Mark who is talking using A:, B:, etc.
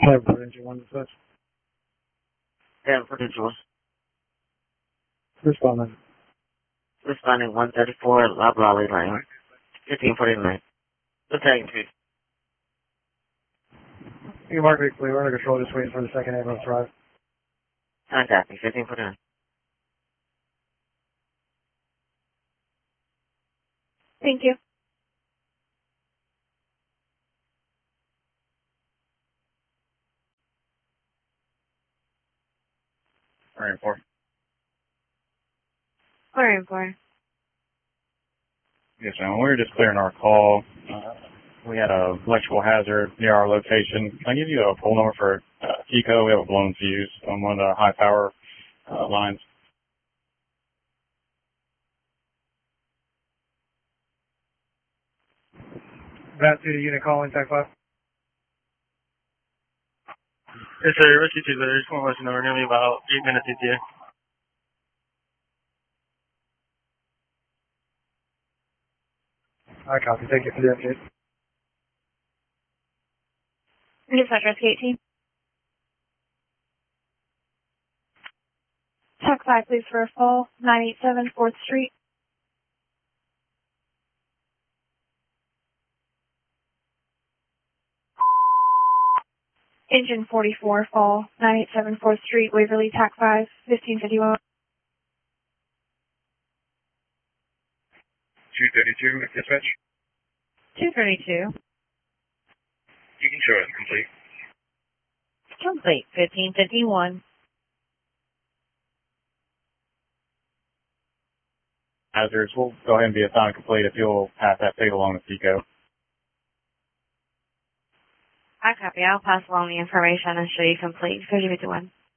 A: Hanford, engine 1 to 6.
B: Hanford, engine 1.
A: Responding.
B: Responding 134, Loblolly Lane, 1549. Lieutenant Tweed.
A: You mark it clear, under control, just waiting for the second ambulance to arrive.
B: Contact me, 1549.
C: Thank you.
D: Alright, 4.
C: Clearing 4.
D: Yes, ma'am. We were just clearing our call. We had a electrical hazard near our location. Can I give you a pull number for TECO? We have a blown fuse on one of the high power lines.
A: VAT to the unit calling, Tech 5.
E: Yes, sir. Rescue 2, I just want to let you know we're nearly about 8 minutes ETA.
A: I copy. Thank you for the update.
C: Dispatch Rescue 18. Tech 5, please, for a fall, 987 4th Street. Engine 44, fall, 987 4th Street, Waverly, TAC 5, 1551.
D: 232, dispatch.
C: 232.
D: You can show it complete.
C: Complete, 1551.
D: Hazards, we'll go ahead and be assigned complete if you'll pass that pig along to TECO.
C: I copy. I'll pass along the information and show you complete. Go give it to one.